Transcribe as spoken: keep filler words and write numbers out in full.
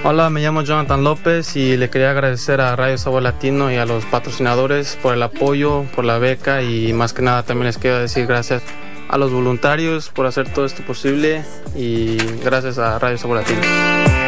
Hola, me llamo Jonathan López y le quería agradecer a Radio Sabor Latino y a los patrocinadores por el apoyo, por la beca y más que nada también les quiero decir gracias a los voluntarios por hacer todo esto posible y gracias a Radio Sabor Latino.